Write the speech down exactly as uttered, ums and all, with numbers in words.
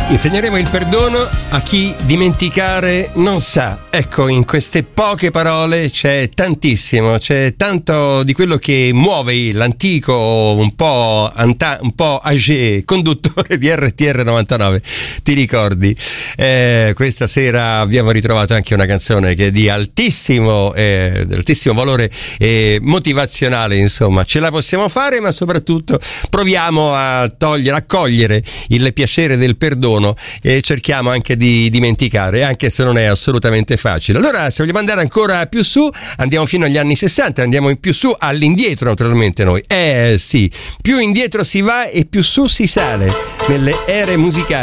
Insegneremo il perdono a chi dimenticare non sa. Ecco, in queste poche parole c'è tantissimo, c'è tanto di quello che muove l'antico, un po' anta, un po' âgé conduttore di R T R novantanove. Ti ricordi? Eh, questa sera abbiamo ritrovato anche una canzone che è di altissimo, eh, altissimo valore eh, motivazionale, insomma. Ce la possiamo fare, ma soprattutto proviamo a togliere, a cogliere il piacere del perdono e cerchiamo anche di dimenticare, anche se non è assolutamente facile. Allora, se vogliamo andare ancora più su, andiamo fino agli anni sessanta, andiamo in più su, all'indietro naturalmente noi. Eh sì, più indietro si va e più su si sale nelle ere musicali.